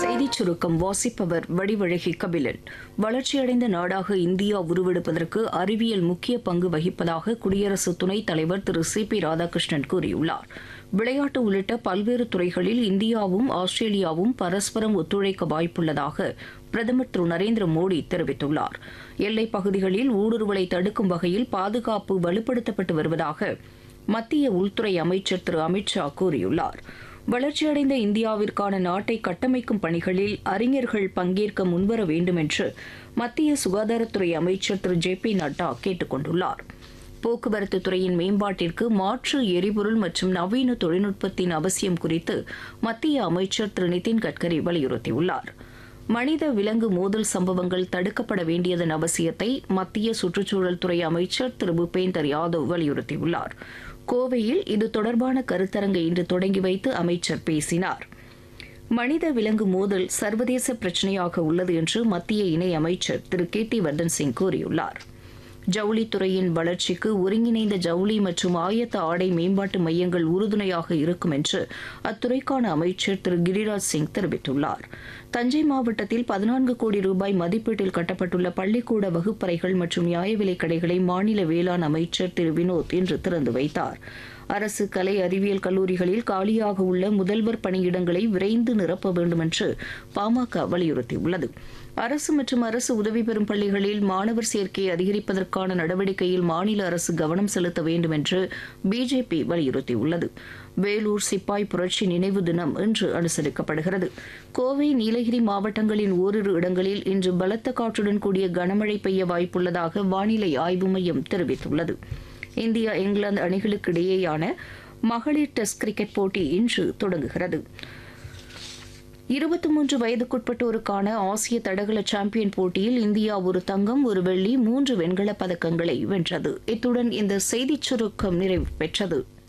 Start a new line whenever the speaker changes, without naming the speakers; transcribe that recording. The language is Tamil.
செய்திச் சுருக்கம் வாசிப்பவர் வடிவழகி கபிலன். வளர்ச்சியடைந்த நாடாக இந்தியா உருவெடுப்பதற்கு அறிவியல் முக்கிய பங்கு வகிப்பதாக குடியரசு துணைத் தலைவர் திரு சி.பி. ராதாகிருஷ்ணன் கூறியுள்ளார். விளையாட்டு உள்ளிட்ட பல்வேறு துறைகளில் இந்தியாவும் ஆஸ்திரேலியாவும் பரஸ்பரம் ஒத்துழைக்க வாய்ப்புள்ளதாக பிரதமர் திரு நரேந்திர மோடி தெரிவித்துள்ளார். எல்லைப் பகுதிகளில் ஊடுருவலை தடுக்கும் வகையில் பாதுகாப்பு வலுப்படுத்தப்பட்டு வருவதாக மத்திய உள்துறை அமைச்சர் திரு அமித் ஷா கூறியுள்ளார். வளர்ச்சியடைந்த இந்தியாவிற்கான நாட்டை கட்டமைக்கும் பணிகளில் அறிஞர்கள் பங்கேற்க முன்வர வேண்டும் என்று மத்திய சுகாதாரத்துறை அமைச்சர் திரு ஜே.பி. நட்டா கேட்டுக் கொண்டுள்ளார். போக்குவரத்து துறையின் மேம்பாட்டிற்கு மாற்று எரிபொருள் மற்றும் நவீன தொழில்நுட்பத்தின் அவசியம் குறித்து மத்திய அமைச்சர் திரு நிதின் கட்கரி வலியுறுத்தியுள்ளார். மனித விலங்கு மோதல் சம்பவங்கள் தடுக்கப்பட வேண்டியதன் அவசியத்தை மத்திய சுற்றுச்சூழல் துறை அமைச்சர் திரு பூபேந்தர் யாதவ் வலியுறுத்தியுள்ளார். கோவையில் இது தொடர்பான கருத்தரங்கை இன்று தொடங்கி வைத்து அமைச்சர் பேசினார். மனித விலங்கு மோதல் சர்வதேச பிரச்சினையாக உள்ளது என்று மத்திய இணையமைச்சர் திரு கீர்த்தி வர்தன் சிங் கூறியுள்ளார். ஜவுளித்துறையின் வளர்ச்சிக்கு ஒருங்கிணைந்த ஜவுளி மற்றும் ஆயத்த ஆடை மேம்பாட்டு மையங்கள் உறுதுணையாக இருக்கும் என்று அத்துறைக்கான அமைச்சர் திரு கிரிராஜ் சிங் தெரிவித்துள்ளார். தஞ்சை மாவட்டத்தில் 14 கோடி ரூபாய் மதிப்பீட்டில் கட்டப்பட்டுள்ள பள்ளிக்கூட வகுப்பறைகள் மற்றும் நியாய விலைக் கடைகளை மாநில வேளாண் அமைச்சர் திரு வினோத் இன்று திறந்து வைத்தார். அரசு கலை அறிவியல் கல்லூரிகளில் காலியாக உள்ள முதல்வர் பணியிடங்களை விரைந்து நிரப்ப வேண்டும் என்று பாமக வலியுறுத்தியுள்ளது. அரசு மற்றும் அரசு உதவி பெறும் பள்ளிகளில் மாணவர் சேர்க்கையை அதிகரிப்பதற்கான நடவடிக்கையில் மாநில அரசு கவனம் செலுத்த வேண்டும் என்று பிஜேபி வலியுறுத்தியுள்ளது. வேலூர் சிப்பாய் புரட்சி நினைவு தினம் இன்று அனுசரிக்கப்படுகிறது. கோவை, நீலகிரி மாவட்டங்களின் ஓரிரு இடங்களில் இன்று பலத்த காற்றுடன் கூடிய கனமழை பெய்ய வாய்ப்புள்ளதாக வானிலை ஆய்வு மையம் தெரிவித்துள்ளது. இந்தியா இங்கிலாந்து அணிகளுக்கு இடையேயான மகளிர் டெஸ்ட் கிரிக்கெட் போட்டி இன்று தொடங்குகிறது. 23 வயதுக்குட்பட்டோருக்கான ஆசிய தடகள சாம்பியன் போட்டியில் இந்தியா ஒரு தங்கம், ஒரு வெள்ளி, 3 வெண்கலப் பதக்கங்களை வென்றது. இத்துடன் இந்த செய்திச் சுருக்கம் நிறைவு பெற்றது.